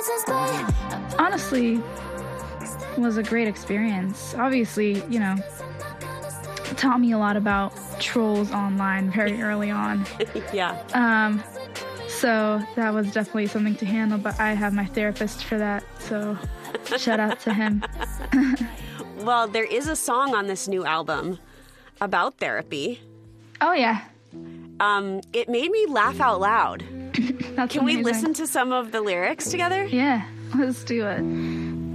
honestly, was a great experience. Obviously, taught me a lot about trolls online very early on. Yeah. So that was definitely something to handle, but I have my therapist for that, so shout out to him. Well, there is a song on this new album about therapy. Oh, yeah. It made me laugh out loud. That's Can we amazing. listen to some of the lyrics together? Yeah, let's do it.